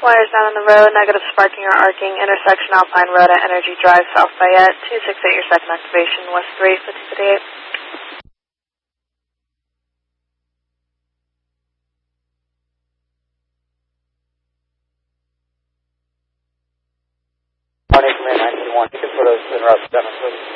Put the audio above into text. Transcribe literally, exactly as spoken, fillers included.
Wires down on the road, negative sparking or arcing, intersection Alpine Road at Energy Drive, South Fayette, two six eight, your second activation, West three, fifty fifty-eight. Morning, Command nine two one, you can put us in route seven, please.